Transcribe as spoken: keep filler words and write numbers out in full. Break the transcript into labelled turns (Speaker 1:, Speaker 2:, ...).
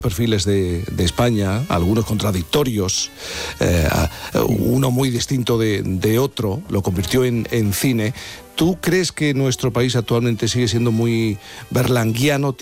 Speaker 1: perfiles de, de España, algunos contradictorios, eh, uno muy distinto de, de otro, lo convirtió en, en cine. ¿Tú crees que nuestro país actualmente sigue siendo muy berlanguiano?